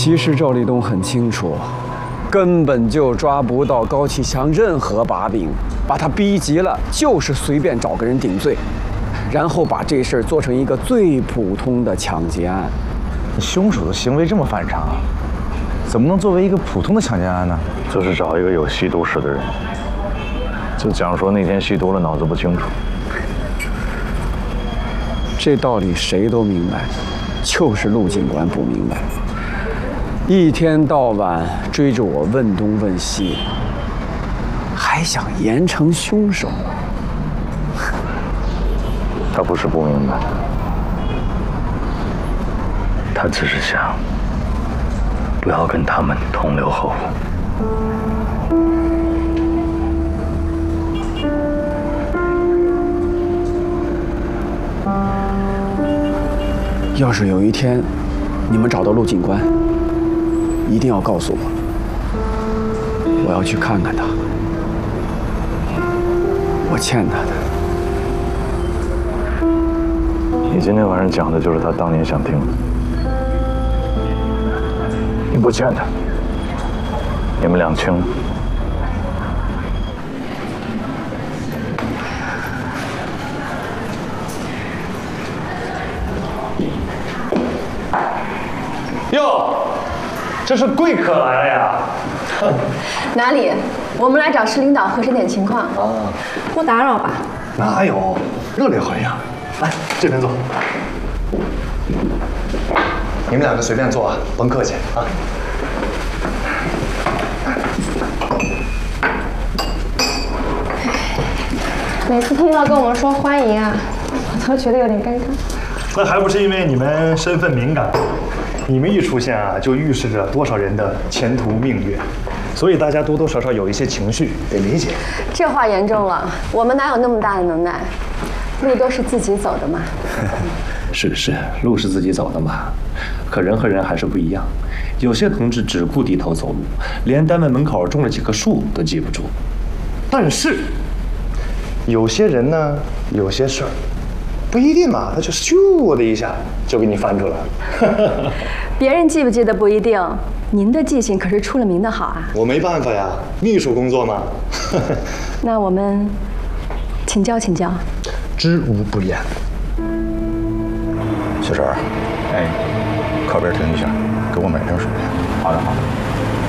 其实赵立东很清楚，根本就抓不到高启强任何把柄，把他逼急了，就是随便找个人顶罪，然后把这事儿做成一个最普通的抢劫案。 凶手的行为这么反常，怎么能作为一个普通的强奸案呢？ 就是找一个有吸毒史的人，就讲说那天吸毒了，脑子不清楚。 这道理谁都明白，就是陆警官不明白。一天到晚追着我问东问西，还想严惩凶手。 他不是不明白，他只是想不要跟他们同流合污。 要是有一天你们找到陆警官，一定要告诉我，我要去看看他，我欠他的。 你今天晚上讲的就是他当年想听的，你不欠他，你们两清了。 哟，这是贵客来了呀！ 哪里？我们来找市领导核实点情况。 啊， 不打扰吧？ 哪有，热烈欢迎。来，这边坐。你们两个随便坐啊，甭客气啊。 每次听到跟我们说欢迎啊，我都觉得有点尴尬。 那还不是因为你们身份敏感，你们一出现啊，就预示着多少人的前途命运，所以大家多多少少有一些情绪，得理解。 这话严重了，我们哪有那么大的能耐？路都是自己走的嘛。 是，路是自己走的嘛，可人和人还是不一样。有些同志只顾低头走路，连单位门口种了几棵树都记不住。 但是，有些人呢，有些事儿。不一定嘛，他就咻的一下就给你翻出来了。 别人记不记得不一定，您的记性可是出了名的好啊。 我没办法呀，秘书工作嘛。 那我们请教请教。 知无不言。 小陈，哎，靠边停一下，给我买瓶水。 好的。